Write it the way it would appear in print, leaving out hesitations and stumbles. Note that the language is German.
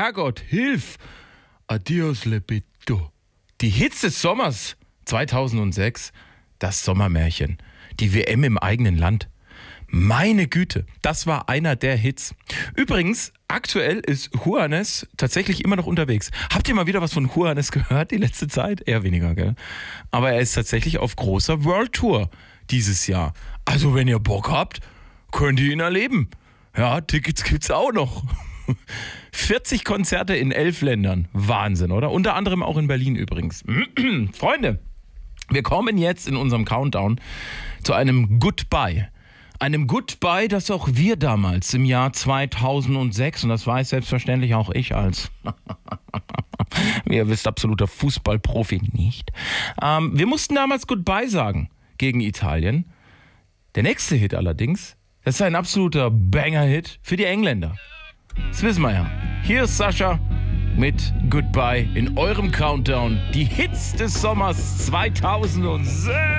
Herrgott, hilf! Adios, Lepito. Die Hits des Sommers 2006, das Sommermärchen, die WM im eigenen Land. Meine Güte, das war einer der Hits. Übrigens, aktuell ist Juanes tatsächlich immer noch unterwegs. Habt ihr mal wieder was von Juanes gehört die letzte Zeit? Eher weniger, gell? Aber er ist tatsächlich auf großer World Tour dieses Jahr. Also wenn ihr Bock habt, könnt ihr ihn erleben. Ja, Tickets gibt's auch noch. 40 Konzerte in 11 Ländern. Wahnsinn, oder? Unter anderem auch in Berlin übrigens. Freunde, wir kommen jetzt in unserem Countdown zu einem Goodbye. Einem Goodbye, das auch wir damals im Jahr 2006, und das weiß selbstverständlich auch ich als, wie ihr wisst, absoluter Fußballprofi nicht. Wir mussten damals Goodbye sagen gegen Italien. Der nächste Hit allerdings, das ist ein absoluter Banger-Hit für die Engländer. Das wissen wir ja. Hier ist Sascha mit Goodbye in eurem Countdown. Die Hits des Sommers 2006.